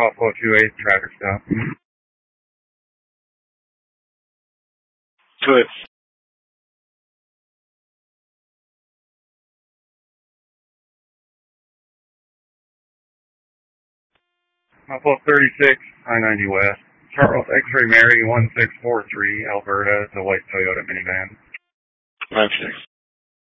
Buffalo 28, traffic stop. Good. Buffalo 36, I-90 West. Charles X-Ray Mary 1643, Alberta. It's a white Toyota minivan. 5-6.